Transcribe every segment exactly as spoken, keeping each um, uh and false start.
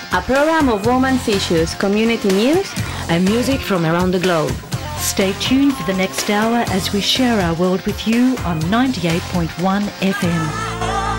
a program of women's issues, community news, and music from around the globe. Stay tuned for the next hour as we share our world with you on ninety-eight point one F M.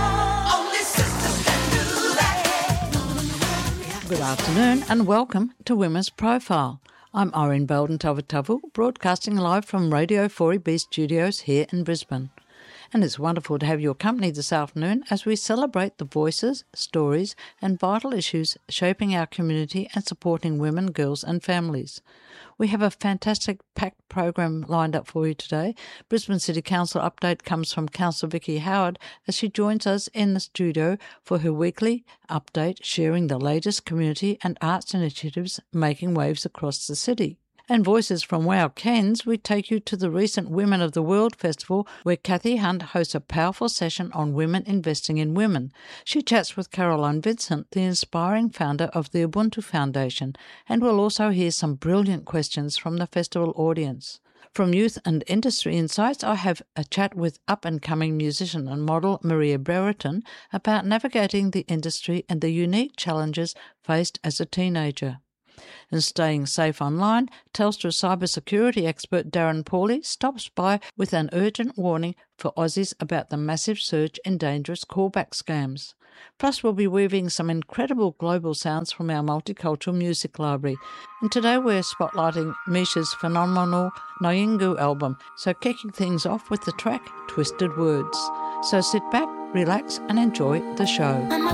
Good afternoon and welcome to Women's Profile. I'm Irene Belden Tavatavu, broadcasting live from Radio four E B studios here in Brisbane. And it's wonderful to have your company this afternoon as we celebrate the voices, stories and vital issues shaping our community and supporting women, girls and families. We have a fantastic packed program lined up for you today. Brisbane City Council update comes from Councillor Vicky Howard as she joins us in the studio for her weekly update sharing the latest community and arts initiatives making waves across the city. And Voices from Wow Cairns, we take you to the recent Women of the World Festival where Kathy Hunt hosts a powerful session on women investing in women. She chats with Caroline Vincent, the inspiring founder of the Ubuntu Foundation, and we'll also hear some brilliant questions from the festival audience. From Youth and Industry Insights, I have a chat with up-and-coming musician and model Maria Brereton about navigating the industry and the unique challenges faced as a teenager. And Staying Safe Online, Telstra cybersecurity expert Darren Pauly stops by with an urgent warning for Aussies about the massive surge in dangerous callback scams. Plus, we'll be weaving some incredible global sounds from our multicultural music library. And today we're spotlighting Misha's phenomenal Nyingu album, so kicking things off with the track Twisted Words. So sit back, relax and enjoy the show.